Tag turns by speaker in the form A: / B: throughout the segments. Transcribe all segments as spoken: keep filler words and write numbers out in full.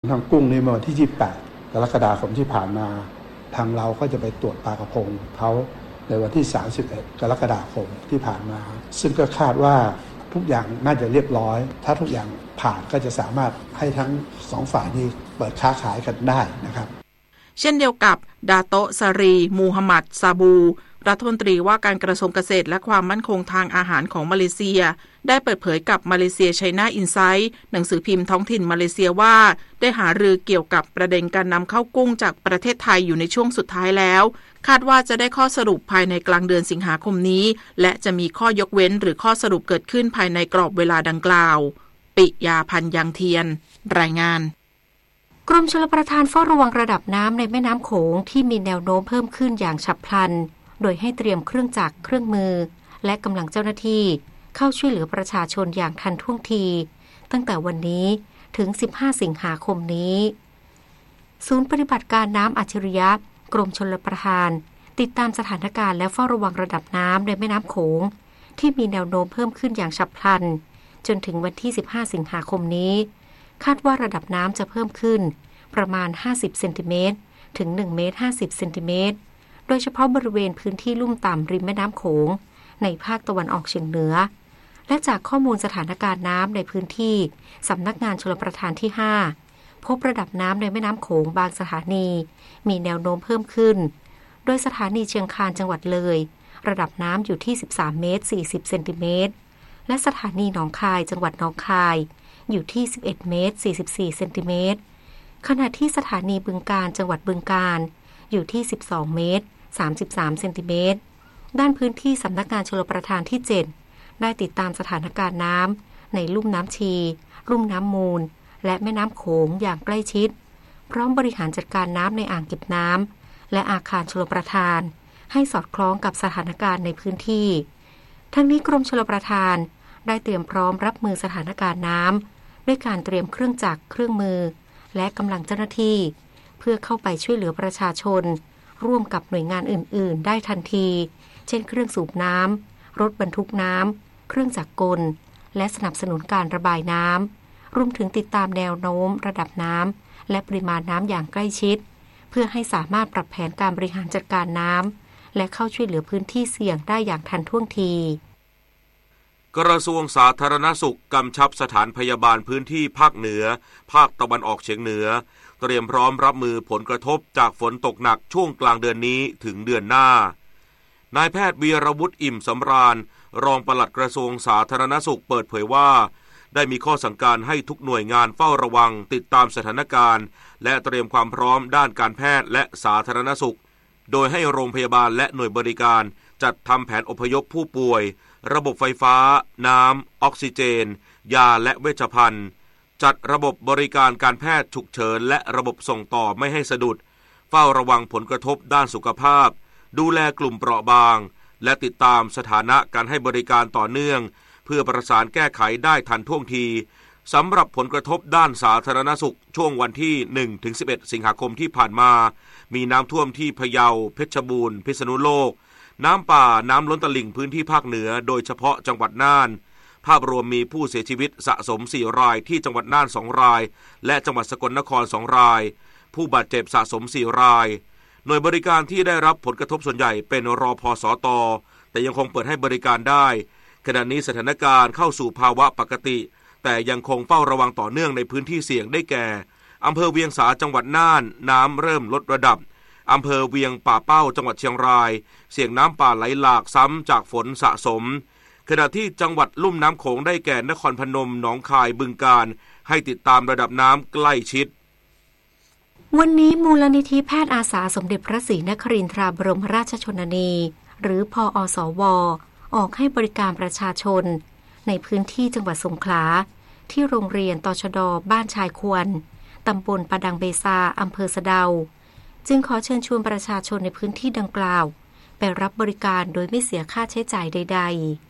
A: ทางกุ้งนี่เมื่อวันที่ยี่สิบแปดกรกฎาคมที่ผ่านมาทางเราก็จะไปตรวจปลากระพงเขาในวันที่สามสิบเอ็ดกรกฎาคมที่ผ่านมาซึ่งก็คาดว่าทุกอย่างน่าจะเรียบร้อยถ้าทุกอย่างผ่านก็จะสามารถให้ทั้งสองฝ่ายนี้เปิดค้าขายกันได้นะครับ
B: เช่นเดียวกับดาโตะซารีมูฮัมหมัดซาบูรัฐมนตรีว่าการกระทรวงเกษตรและความมั่นคงทางอาหารของมาเลเซียได้เปิดเผยกับมาเลเซีย China Insight หนังสือพิมพ์ท้องถิ่นมาเลเซียว่าได้หารือเกี่ยวกับประเด็นการนำเข้ากุ้งจากประเทศไทยอยู่ในช่วงสุดท้ายแล้วคาดว่าจะได้ข้อสรุปภายในกลางเดือนสิงหาคมนี้และจะมีข้อยกเว้นหรือข้อสรุปเกิดขึ้นภายในกรอบเวลาดังกล่าวปิยาพันธ์ยังเทียนรายงาน
C: กรมชลประทานเฝ้าระวังระดับน้ำในแม่น้ำโขงที่มีแนวโน้มเพิ่มขึ้นอย่างฉับพลันโดยให้เตรียมเครื่องจักรเครื่องมือและกำลังเจ้าหน้าที่เข้าช่วยเหลือประชาชนอย่างทันท่วงทีตั้งแต่วันนี้ถึงสิบห้าสิงหาคมนี้ศูนย์ปฏิบัติการน้ำอัจฉริยะกรมชลประทานติดตามสถานการณ์และเฝ้าระวังระดับน้ำในแม่น้ำโขงที่มีแนวโน้มเพิ่มขึ้นอย่างฉับพลันจนถึงวันที่สิบห้าสิงหาคมนี้คาดว่าระดับน้ำจะเพิ่มขึ้นประมาณห้าสิบเซนติเมตรถึงหนึ่งเมตรห้าสิบเซนติเมตรโดยเฉพาะบริเวณพื้นที่ลุ่มต่ำริมแม่น้ำโขงในภาคตะวันออกเฉียงเหนือและจากข้อมูลสถานการณ์น้ำในพื้นที่สำนักงานชลประทานที่ห้าพบระดับน้ำในแม่น้ำโขงบางสถานีมีแนวโน้มเพิ่มขึ้นโดยสถานีเชียงคานจังหวัดเลยระดับน้ำอยู่ที่สิบสามเมตรสี่สิบเซนติเมตรและสถานีหนองคายจังหวัดหนองคายอยู่ที่สิบเอ็ดเมตรสี่สิบสี่เซนติเมตรขณะที่สถานีบึงกาฬจังหวัดบึงกาฬอยู่ที่สิบสองเมตรสามสิบสามเซนติเมตรด้านพื้นที่สำนักงานชลประทานที่เจ็ดได้ติดตามสถานการณ์น้ำในลุ่มน้ำชีลุ่มน้ำมูลและแม่น้ำโขงอย่างใกล้ชิดพร้อมบริหารจัดการน้ำในอ่างเก็บน้ำและอาคารชลประทานให้สอดคล้องกับสถานการณ์ในพื้นที่ทั้งนี้กรมชลประทานได้เตรียมพร้อมรับมือสถานการณ์น้ำด้วยการเตรียมเครื่องจักรเครื่องมือและกำลังเจ้าหน้าที่เพื่อเข้าไปช่วยเหลือประชาชนร่วมกับหน่วยงานอื่นๆได้ทันทีเช่นเครื่องสูบน้ำรถบรรทุกน้ำเครื่องจักรกลและสนับสนุนการระบายน้ำรวมถึงติดตามแนวโน้มระดับน้ำและปริมาณน้ำอย่างใกล้ชิดเพื่อให้สามารถปรับแผนการบริหารจัดการน้ำและเข้าช่วยเหลือพื้นที่เสี่ยงได้อย่างทันท่วงที
D: กระทรวงสาธารณสุขกำชับสถานพยาบาลพื้นที่ภาคเหนือภาคตะวันออกเฉียงเหนือเตรียมพร้อมรับมือผลกระทบจากฝนตกหนักช่วงกลางเดือนนี้ถึงเดือนหน้านายแพทย์วีรวุฒิอิ่มสำราญรองปลัดกระทรวงสาธารณสุขเปิดเผยว่าได้มีข้อสั่งการให้ทุกหน่วยงานเฝ้าระวังติดตามสถานการณ์และเตรียมความพร้อมด้านการแพทย์และสาธารณสุขโดยให้โรงพยาบาลและหน่วยบริการจัดทำแผนอพยพผู้ป่วยระบบไฟฟ้าน้ำออกซิเจนยาและเวชภัณฑ์จัดระบบบริการการแพทย์ฉุกเฉินและระบบส่งต่อไม่ให้สะดุดเฝ้าระวังผลกระทบด้านสุขภาพดูแลกลุ่มเปราะบางและติดตามสถานะการให้บริการต่อเนื่องเพื่อประสานแก้ไขได้ทันท่วงทีสำหรับผลกระทบด้านสาธารณสุขช่วงวันที่ หนึ่งถึงสิบเอ็ด สิงหาคมที่ผ่านมามีน้ำท่วมที่พะเยาเพชรบูรณ์พิษณุโลกน้ำป่าน้ำล้นตลิ่งพื้นที่ภาคเหนือโดยเฉพาะจังหวัดน่านภาพรวมมีผู้เสียชีวิตสะสมสี่รายที่จังหวัดน่านสองรายและจังหวัดสกลนครสองรายผู้บาดเจ็บสะสมสี่รายหน่วยบริการที่ได้รับผลกระทบส่วนใหญ่เป็นรพสตแต่ยังคงเปิดให้บริการได้ขณะนี้สถานการณ์เข้าสู่ภาวะปกติแต่ยังคงเฝ้าระวังต่อเนื่องในพื้นที่เสี่ยงได้แก่อำเภอเวียงสาจังหวัดน่านน้ำเริ่มลดระดับอำเภอเวียงป่าเป้าจังหวัดเชียงรายเสี่ยงน้ำป่าไหลหลากซ้ำจากฝนสะสมขณะที่จังหวัดลุ่มน้ำโขงได้แก่นครพนมหนองคายบึงกาฬให้ติดตามระดับน้ำใกล้ชิด
C: วันนี้มูลนิธิแพทย์อาสาสมเด็จพระศรีนครินทราบรมราชชนนีหรือพอสวออกให้บริการประชาชนในพื้นที่จังหวัดสงขลาที่โรงเรียนตชด.บ้านชายควรตำบลปะดังเบซาอำเภอสะเดาจึงขอเชิญชวนประชาชนในพื้นที่ดังกล่าวไปรับบริการโดยไม่เสียค่าใช้จ่ายใด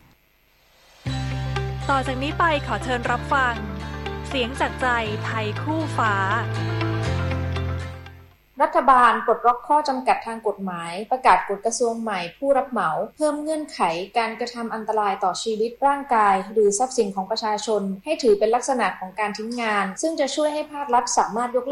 E: ๆต่อจากนี้ไปขอเชิญรับฟังเสียงจากใจไทยคู่ฟ้า
F: รัฐบาลปลดล็อกข้อจำกัดทางกฎหมายประกาศกฎกระทรวงใหม่ผู้รับเหมาเพิ่มเงื่อนไขการกระทำอันตรายต่อชีวิตร่างกายหรือทรัพย์สินของประชาชนให้ถือเป็นลักษณะของการทิ้งงานซึ่งจะช่วยให้ภาครัฐสามารถยก